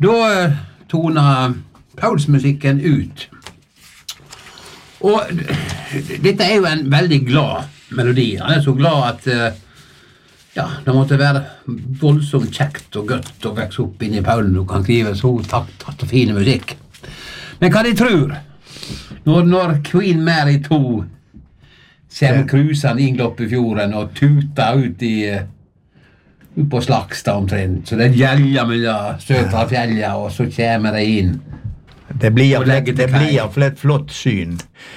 Da toner Pauls-musikken ut. Og dette jo en veldig glad melodi. Han så glad at det måtte være voldsomt kjekt og godt å vekse opp inn i Paulen og kan skrive så takt og fine musikk. Men hva de tror når Queen Mary 2 ser krusene inn opp i fjorden og tuter ut på Slagstad omtrent, så det gjelder mellom Søtra fjellet, og så kommer de inn. Det blir iallfall et flott syn.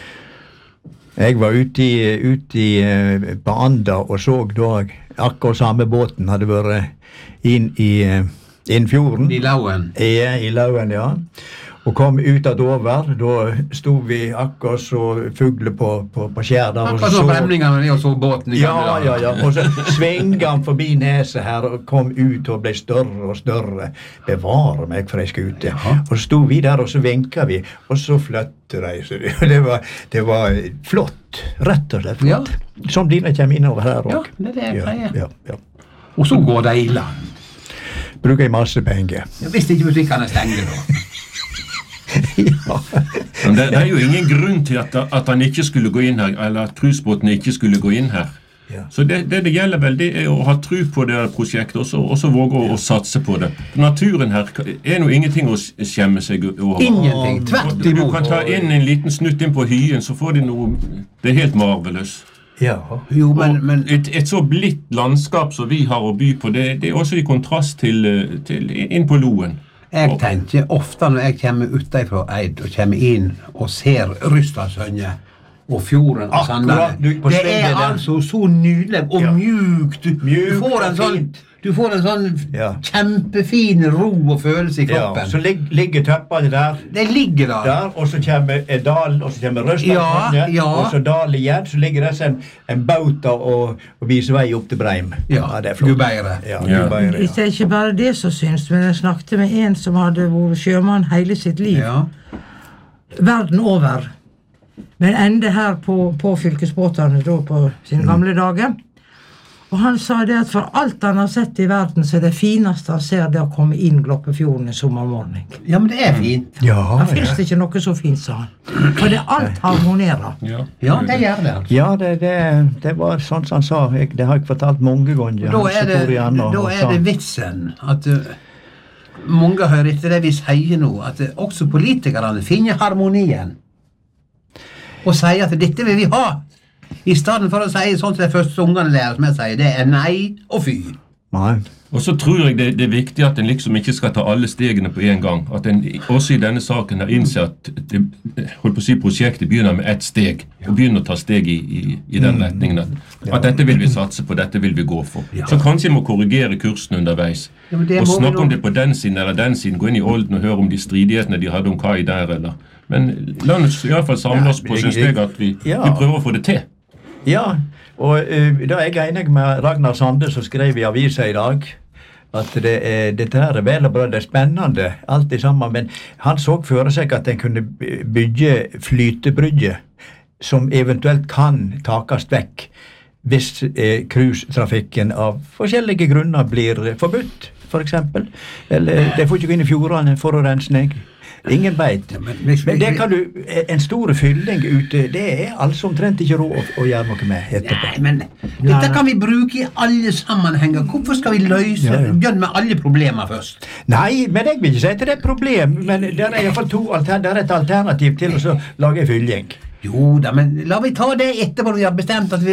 Jeg var ute på Anda og så da akkurat samme båten hadde vært inn fjorden. I Lauen? I Lauen, ja. Og kom ut av Dover, da stod vi akkurat så fugle på skjær der. Akkurat så bremningene og så båten i gamle dager. Ja. Og så svinget han forbi neset her og kom ut og ble større og større. Bevare meg for jeg skal ut. Og så stod vi der og så vinket vi, og så fløtte de. Så det var flott, rett og slett flott. Ja. Som dine kommer innover her også. Ja, det jeg pleier. Ja. Og så går de i land. Bruker jeg masse penger. Jeg visste ikke butikkene stengte da. Ja. Men det jo ingen grunn til at han ikke skulle gå inn her, eller at cruisebåten ikke skulle gå inn her. Ja. Så det gjelder vel, det å ha tro på det prosjektet, og så våge å satse på det. Naturen her noe ingenting å skjemme seg over. Ingenting, tvert imot. Du kan ta inn en liten snutt inn på hyen, så får de noe, det helt marveløs. Ja. Jo, men et så blitt landskap som vi har å by på, det også i kontrast til inn på Loen. Jeg tenker ofte når jeg kommer utenfra Eid og kommer inn og ser Rystadsønne og fjorden og Sandane. Det altså så nydelig og mjukt. Du får en sånn kjempefin ro og følelse i kroppen. Ja, så ligger tøppene der. Det ligger der. Og så kommer dalen, og så kommer Røstadsønne, og så dal igjen, så ligger det en bauta og viser vei opp til Breim. Ja, det flott. Gubeire. Det ikke bare det som synes, men jeg snakket med en som hadde vært sjømann hele sitt liv. Verden over. Men enda her på fylkesbåtene da på sine gamle dager. Og han sa det at for alt han har sett i verden, så det fineste han ser det å komme inn Gloppefjorden i sommermorgen. Ja, men det fint. Det finnes ikke noe så fint, sa han. For det alt harmonerer. Ja, det gjør det. Ja, det var sånn som han sa. Det har jeg fortalt mange ganger. Da det vitsen at mange hører etter det vi sier nå, at også politikerne finner harmonien og sier at dette vil vi ha. I stedet for å si sånn som det første ungene lærer, som jeg sier, det nei og fy. Nei. Og så tror jeg det viktig at en liksom ikke skal ta alle stegene på en gang. At en også i denne saken har innsett at prosjektet begynner med ett steg, og begynner å ta steg i den retningen. At dette vil vi satse på, dette vil vi gå for. Så kanskje vi må korrigere kursen underveis. Og snakke om det på den siden eller den siden, gå inn i Olden og høre om de stridighetene de hadde om hva i der, eller. Men la oss i hvert fall samle oss på sin steg at vi prøver å få det til. Ja, og da jeg enig med Ragnar Sande som skrev i avisa i dag at dette her vel og bra, det spennende alt i sammen, men han så for seg at en kunne bygge flytebrygge som eventuelt kan takast vekk hvis cruisetrafikken av forskjellige grunner blir forbudt, for eksempel. Eller det får ikke gå inn i fjordene, forurensning. Ingen vet. Men det kan du, en store fylling ute, det altså omtrent ikke råd å gjøre noe med etterpå. Nei, men dette kan vi bruke i alle sammenhenger. Hvorfor skal vi løse begynne med alle problemer først? Nei, men jeg vil ikke si at det er et problem, men det i hvert fall det et alternativ til å lage fylling. Jo da, men la vi ta det etterpå når vi har bestemt at vi